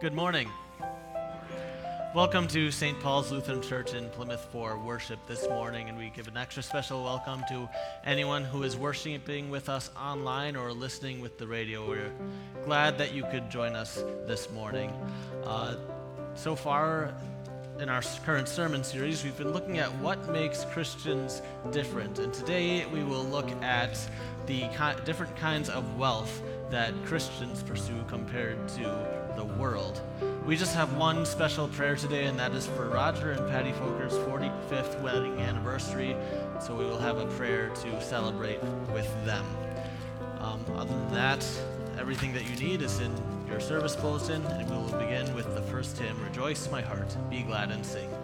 Good morning. Welcome to St. Paul's Lutheran Church in Plymouth for worship this morning, and we give an extra special welcome to anyone who is worshiping with us online or listening with the radio. We're glad that you could join us this morning. So far in our current sermon series, we've been looking at what makes Christians different, and today we will look at the different kinds of wealth that Christians pursue compared to the world. We just have one special prayer today, and that is for Roger and Patty Folker's 45th wedding anniversary, so we will have a prayer to celebrate with them. Other than that, everything that you need is in your service bulletin, and we will begin with the first hymn, Rejoice My Heart, Be Glad and Sing.